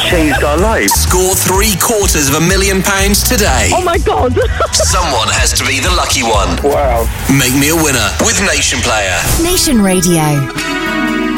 changed our lives. Score £750,000 today. Oh my God. Someone has to be the lucky one. Wow. Make me a winner with Nation Player. Nation Radio.